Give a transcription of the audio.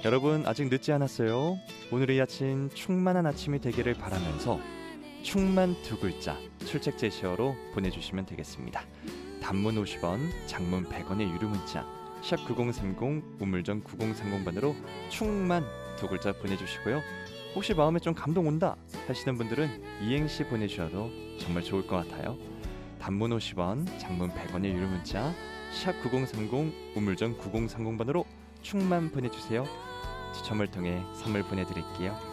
여러분 아직 늦지 않았어요. 오늘의 아침 충만한 아침이 되기를 바라면서 충만 두 글자 출첵 제시어로 보내주시면 되겠습니다. 단문 50원, 장문 100원의 유료 문자 샵 9030 우물정 9030번으로 충만 두 글자 보내주시고요. 혹시 마음에 좀 감동 온다 하시는 분들은 이행시 보내주셔도 정말 좋을 것 같아요. 단문 50원, 장문 100원의 유료 문자 샵 9030 우물정 9030번으로 충만 보내주세요. 추첨을 통해 선물 보내드릴게요.